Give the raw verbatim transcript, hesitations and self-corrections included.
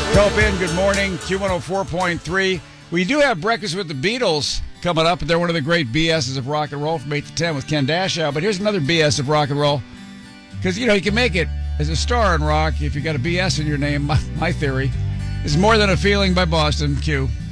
Topin, good morning. Q one oh four point three. We do have Breakfast with the Beatles coming up. They're one of the great B S's of rock and roll from eight to ten with Ken Dashow. But here's another B S of rock and roll. Because, you know, you can make it as a star in rock if you got a B S in your name. My, my theory is More Than a Feeling by Boston. Q.